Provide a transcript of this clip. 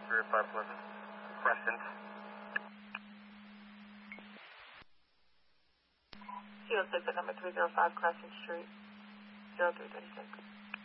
05 Pleasant Crescent. CO6 at number 305 Crescent Street, 0336.